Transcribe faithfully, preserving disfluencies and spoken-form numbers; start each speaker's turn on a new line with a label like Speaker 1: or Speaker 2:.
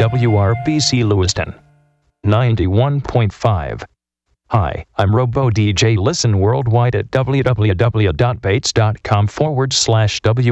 Speaker 1: W R B C Lewiston, ninety-one point five. Hi, I'm Robo D J. Listen worldwide at www.bates.com forward slash W